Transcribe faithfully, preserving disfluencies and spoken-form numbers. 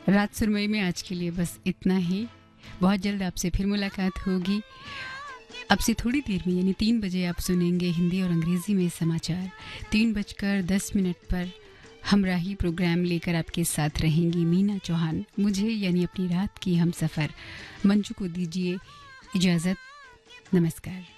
रात सुरमई में आज के लिए बस इतना ही। बहुत जल्द आपसे फिर मुलाकात होगी। अब से थोड़ी देर में यानी तीन बजे आप सुनेंगे हिंदी और अंग्रेज़ी में समाचार। तीन बजकर दस मिनट पर हमराही प्रोग्राम लेकर आपके साथ रहेंगी मीना चौहान। मुझे यानी अपनी रात की हम सफ़र मंजू को दीजिए इजाज़त। नमस्कार।